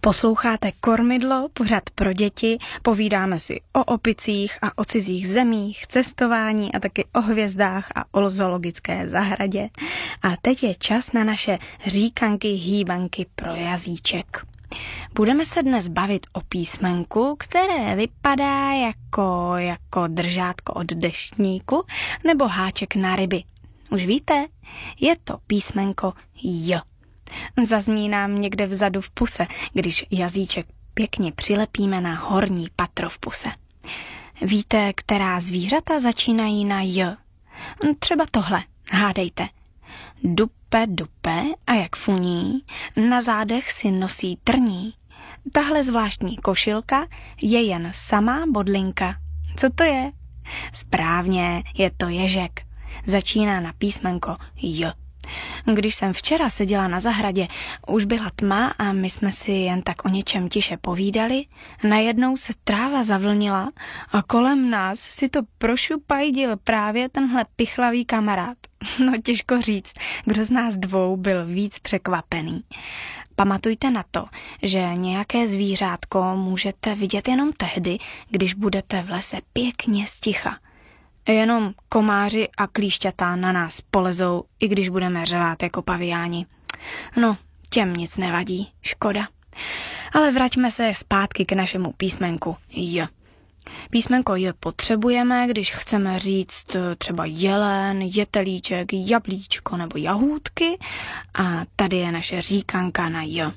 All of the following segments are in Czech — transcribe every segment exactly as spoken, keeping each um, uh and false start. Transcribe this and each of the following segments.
Posloucháte Kormidlo, pořad pro děti, povídáme si o opicích a o cizích zemích, cestování a taky o hvězdách a o zoologické zahradě. A teď je čas na naše říkanky, hýbanky pro jazyček. Budeme se dnes bavit o písmenku, které vypadá jako, jako držátko od deštníku nebo háček na ryby. Už víte, je to písmenko J. Zazní nám někde vzadu v puse, když jazyček pěkně přilepíme na horní patro v puse. Víte, která zvířata začínají na J? Třeba tohle, hádejte. Dupe, dupe a jak funí, na zádech si nosí trní. Tahle zvláštní košilka je jen samá bodlinka. Co to je? Správně, je to ježek. Začíná na písmenko J. Když jsem včera seděla na zahradě, už byla tma a my jsme si jen tak o něčem tiše povídali, najednou se tráva zavlnila a kolem nás si to prošupajdil právě tenhle pichlavý kamarád. No těžko říct, kdo z nás dvou byl víc překvapený. Pamatujte na to, že nějaké zvířátko můžete vidět jenom tehdy, když budete v lese pěkně sticha. Jenom komáři a klíšťata na nás polezou, i když budeme řvát jako paviáni. No, těm nic nevadí, škoda. Ale vraťme se zpátky k našemu písmenku J. Písmenko J potřebujeme, když chceme říct třeba jelen, jetelíček, jablíčko nebo jahůdky. A tady je naše říkanka na J.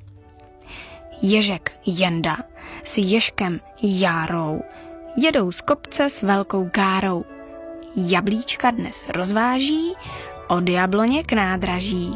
Ježek Jenda si ježkem Járou jedou z kopce s velkou gárou. Jablíčka dnes rozváží od jabloně k nádraží.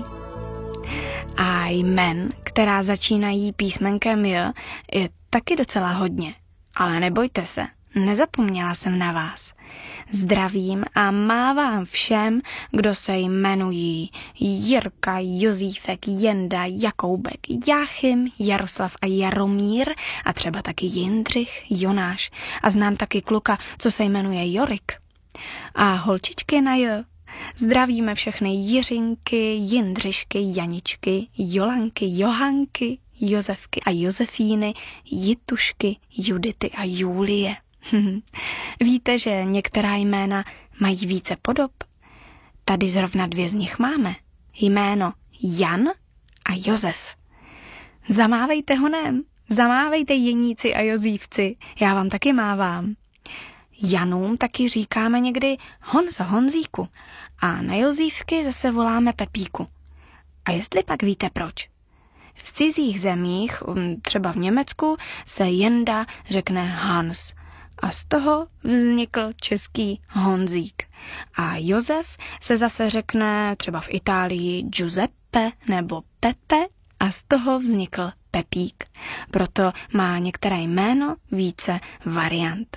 A jmen, která začínají písmenkem J, je taky docela hodně. Ale nebojte se, nezapomněla jsem na vás. Zdravím a mávám všem, kdo se jmenují Jirka, Jozífek, Jenda, Jakoubek, Jáchym, Jaroslav a Jaromír a třeba taky Jindřich, Jonáš. A znám taky kluka, co se jmenuje Jorik. A holčičky na J. Zdravíme všechny Jiřinky, Jindřišky, Janičky, Jolanky, Johanky, Josefky a Josefíny, Jitušky, Judity a Julie. Víte, že některá jména mají více podob? Tady zrovna dvě z nich máme. Jméno Jan a Josef. Zamávejte honem, zamávejte Jeníci a Jozívci, já vám taky mávám. Janům taky říkáme někdy Honza, Honzíku a na Jozívky zase voláme Pepíku. A jestli pak víte proč? V cizích zemích, třeba v Německu, se Jenda řekne Hans a z toho vznikl český Honzík. A Josef se zase řekne třeba v Itálii Giuseppe nebo Pepe a z toho vznikl Pepík. Proto má některé jméno více variant.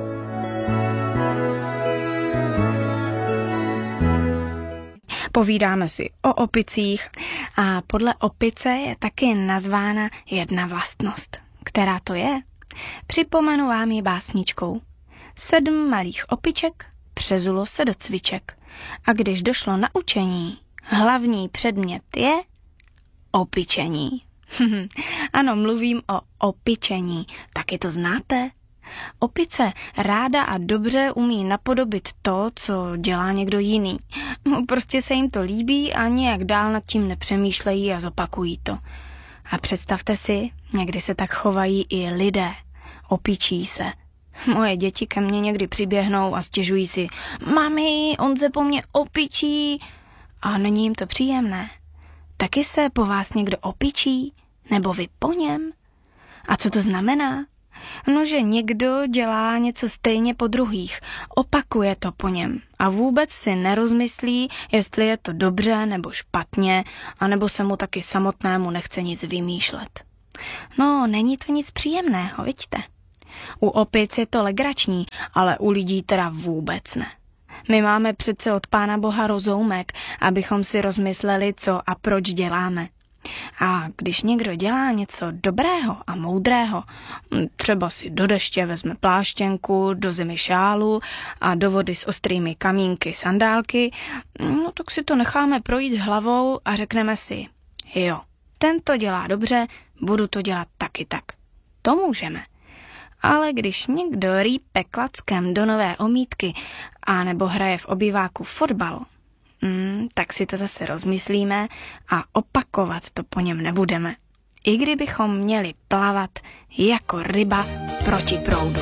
Povídáme si o opicích a podle opice je taky nazvána jedna vlastnost. Která to je? Připomenu vám ji básničkou. Sedm malých opiček přezulo se do cviček. A když došlo na učení, hlavní předmět je opičení. Ano, mluvím o opičení. Taky to znáte? Opice ráda a dobře umí napodobit to, co dělá někdo jiný. Prostě se jim to líbí a nějak dál nad tím nepřemýšlejí a zopakují to. A představte si, někdy se tak chovají i lidé. Opičí se. Moje děti ke mně někdy přiběhnou a stěžují si: Mami, on se po mně opičí. A není jim to příjemné. Taky se po vás někdo opičí? Nebo vy po něm? A co to znamená? No, že někdo dělá něco stejně po druhých, opakuje to po něm a vůbec si nerozmyslí, jestli je to dobře nebo špatně, anebo se mu taky samotnému nechce nic vymýšlet. No, není to nic příjemného, vidíte? U opic je to legrační, ale u lidí teda vůbec ne. My máme přece od Pána Boha rozoumek, abychom si rozmysleli, co a proč děláme. A když někdo dělá něco dobrého a moudrého, třeba si do deště vezme pláštěnku, do zimy šálu a do vody s ostrými kamínky sandálky, no tak si to necháme projít hlavou a řekneme si: jo, ten to dělá dobře, budu to dělat taky tak. To můžeme. Ale když někdo rýpe klackem do nové omítky a nebo hraje v obyváku fotbal, mm, tak si to zase rozmyslíme a opakovat to po něm nebudeme. I kdybychom měli plavat jako ryba proti proudu.